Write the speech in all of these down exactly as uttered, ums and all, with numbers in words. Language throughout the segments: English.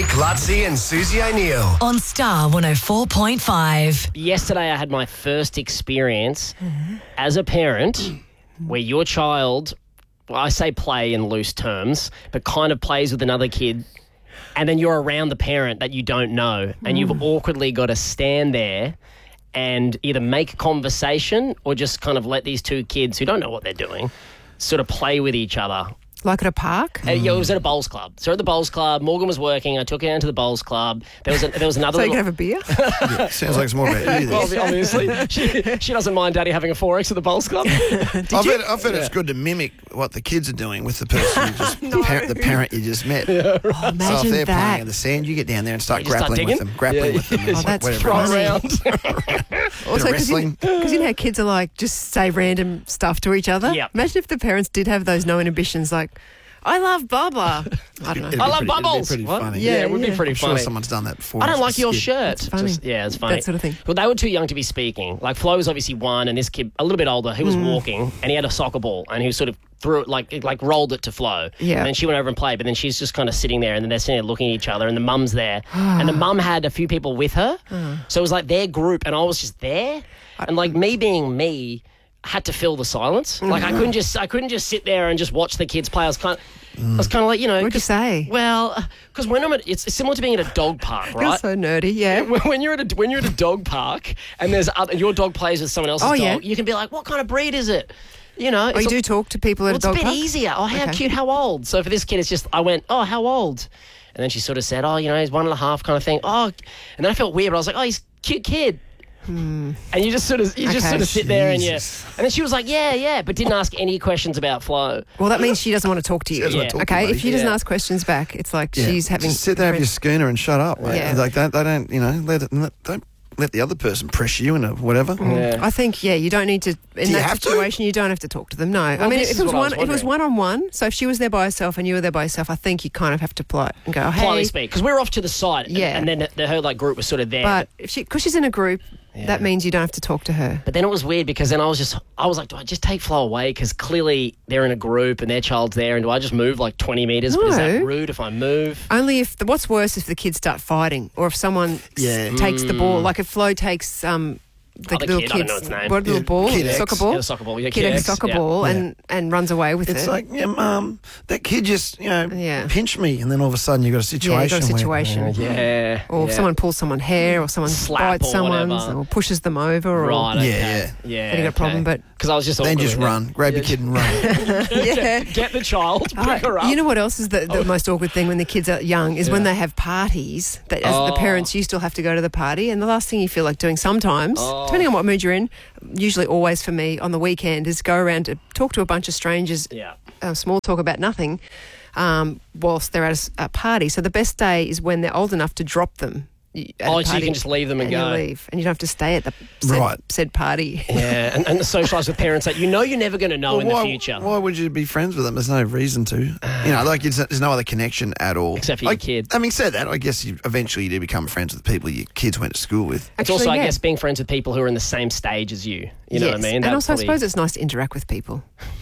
Nick Lutzi and Susie O'Neill. On Star one oh four point five. Yesterday I had my first experience as a parent where your child, well, I say play in loose terms, but kind of plays with another kid, and then you're around the parent that you don't know, and you've awkwardly got to stand there and either make conversation or just kind of let these two kids who don't know what they're doing sort of play with each other. Like at a park? Uh, yeah, it was at a bowls club. So at the bowls club, Morgan was working. I took her down to the bowls club. There was a, there was another. So you little... can have a beer? Yeah, sounds like it's more about you. Well, This. obviously, she, she doesn't mind Daddy having a four X at the bowls club. I've heard, I've heard it's good to mimic what the kids are doing with the person, you just, the, parent, the parent you just met. Oh, So imagine if they're that. playing in the sand, you get down there and start You just start grappling with digging? them, grappling Yeah, with them. yeah. and Oh, that's whatever. Throw funny. around. Also, because you, wrestling. 'cause you know how kids are like, just say random stuff to each other? Yep. Imagine if the parents did have those no inhibitions, like, I love Baba. I don't It'd know. be I love pretty- it'd be bubbles. pretty What? funny. Yeah, Yeah, it would yeah. be pretty I'm sure funny. someone's done that before. I don't It's like a your skit. shirt. That's funny. Just- yeah, it's funny. That sort of thing. Well, they were too young to be speaking. Like Flo was obviously one, and this kid a little bit older. He was Mm. walking, and he had a soccer ball, and he was sort of threw it like like rolled it to Flo. Yeah. And then she went over and played, but then she's just kind of sitting there, and then they're sitting there looking at each other, and the mum's there, and the mum had a few people with her, so it was like their group, and I was just there, and like me being me. Had to fill the silence. Like I couldn't just, I couldn't just sit there and just watch the kids play. I was kind, of, I was kind of like, you know, What'd you 'cause- say? Well, because when I'm at, it's similar to being at a dog park, You're right? so nerdy, yeah. When when you're at a when you're at a dog park and there's other, your dog plays with someone else's Oh, yeah. dog, you can be like, what kind of breed is it? You know, Oh, it's you a- do talk to people at well, a it's a dog bit park? easier. Oh, how Okay. cute, how old? So for this kid, it's just I went, oh, how old? And then she sort of said, oh, you know, he's one and a half kind of thing. Oh, and then I felt weird, but I was like, oh, he's a cute kid. And you just sort of you just Okay. sort of sit there and you Jesus. and then she was like, yeah, yeah, but didn't ask any questions about Flo. Well, that means she doesn't want to talk to you. doesn't want to talk to Okay, you, if she doesn't yeah. ask questions back, it's like Yeah. she's having... Just sit there, have your schooner, and shut up. Mate. Yeah. Like that, they don't, you know, let it, let, don't let the other person pressure you into whatever. Yeah. I think, yeah, you don't need to, in you that have to? situation, you don't have to talk to them, no. I Well, mean, this if is it was what I was one, if it was wondering. one-on-one, so if she was there by herself and you were there by yourself, I think you kind of have to polite and go, hey. Politely speak, because we're off to the side, and- Yeah. and then the, her like group was sort of there. But if she, because she's in a group, Yeah. that means you don't have to talk to her. But then it was weird because then I was just, I was like, do I just take Flo away? Because clearly they're in a group and their child's there, and do I just move like twenty metres? But is that No. rude if I move? Only if, the, what's worse if the kids start fighting or if someone Yeah. s- takes the ball, like if Flo takes um, the Other little kid, I don't kids, know its name. what little Yeah, ball, Kid X. soccer ball, Yeah, the soccer ball. Yeah, Kid Kid X X, soccer yeah. ball, Yeah. and and runs away with It's it. like, yeah, mum, that kid just, you know, Yeah. pinched me, and then all of a sudden you've got a yeah, situation. you got a where- situation. Yeah. Or yeah. someone pulls someone's hair, or someone Slap bites or someone, whatever. or pushes them over, or Right, okay. Yeah, yeah. Then you got a problem, but- Because I was just Then awkward just with run, it. grab Yeah, your kid and run. yeah. Get the child, pick Oh, her up. you know what else is the, the most awkward thing when the kids are young is when Yeah. they have parties that as Oh. the parents you still have to go to the party, and the last thing you feel like doing sometimes, Oh. depending on what mood you're in, usually always for me on the weekend, is go around to talk to a bunch of strangers, Yeah. uh, small talk about nothing, um, whilst they're at a s- a, party. So the best day is when they're old enough to drop them. y- At Oh, a so you party, can just leave them and you go. leave, and you don't have to stay at the said, Right. said party. Yeah, and, and socialise with parents that you know you're never going to know Well, in why, the future. why would you be friends with them? There's no reason to. You know, like it's, there's no other connection at all. Except for your like, kid. I mean, said that, I guess you eventually you do become friends with people your kids went to school with. It's also, Actually, I yeah. guess, being friends with people who are in the same stage as you. You know Yes. what I mean? And That's also, probably- I suppose it's nice to interact with people.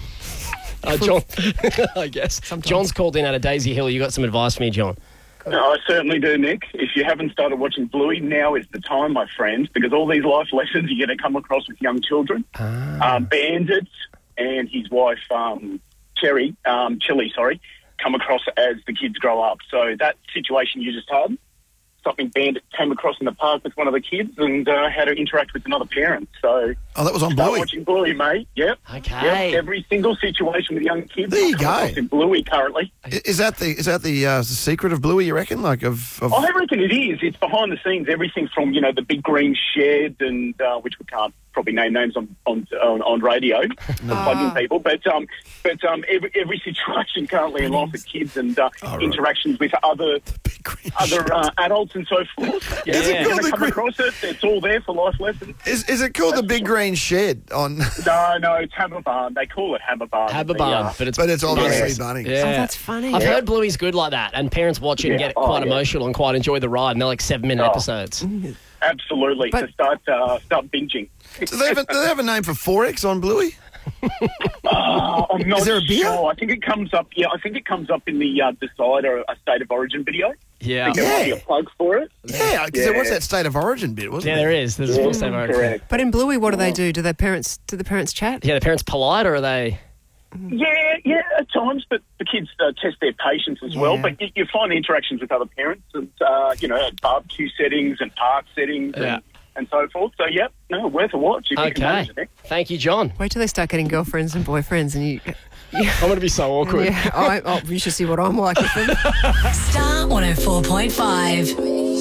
Uh, John, I guess. Sometimes. John's called in out of Daisy Hill. You got some advice for me, John? No, I certainly do, Nick. If you haven't started watching Bluey, now is the time, my friend, because all these life lessons you're going to come across with young children. Ah. Um, Bandit and his wife, um, Cherry, um, Chili, sorry, come across as the kids grow up. So that situation you just had, something Bandit came across in the park with one of the kids and uh, how to interact with another parent. So Oh, that was on start Bluey. watching Bluey, mate. Yep. Okay. Yep. Every single situation with young kids. There you come go. across in Bluey currently. I- Is that the is that the, uh, the secret of Bluey? You reckon? Like of, of I reckon it is. It's behind the scenes. Everything from, you know, the big green shed and uh, which we can't probably name names on on on, on radio, plugging people. But um, but um, every every situation currently in life with kids and uh, Oh, right. interactions with other big green other shit. uh, adults and so forth. Yeah, Is it you're called going to the come green- across it. It's all there for life lessons. Is is it called the Big Green Shed on? No, no, it's Hammer Barn. They call it Hammer Barn. Have a The, uh, barn, but it's But it's obviously Yes. Bunnings. Yeah. Oh, that's funny. I've Yeah. heard Bluey's good like that, and parents watch it and Yeah. get Oh, quite yeah. emotional and quite enjoy the ride, and they're like seven-minute Oh. episodes. Absolutely. But- to start uh, start binging. Do they have a, do they have a name for four X on Bluey? Uh, Oh, I'm not Is there a beer? sure. I think it comes up. Yeah, I think it comes up in the uh, Decider, a State of Origin video. Yeah. I think there might be Yeah. a plug for it. Yeah, because there was Yeah. that State of Origin bit, wasn't Yeah, there? there is. There's a full state of origin. Correct. But in Bluey, what do they do? Do their parents do the parents chat? Yeah, the parents polite or are they? Yeah, yeah, at times, but the kids uh, test their patience as well. Yeah. But you, you find interactions with other parents, and uh, you know, at barbecue settings and park settings, Yeah. and, and so forth. So, yeah, no, worth a watch if you can Okay. manage it. Thank you, John. Wait till they start getting girlfriends and boyfriends, and you. I'm going to be so awkward. Yeah, I, oh, you should see what I'm like with them. Star one oh four point five.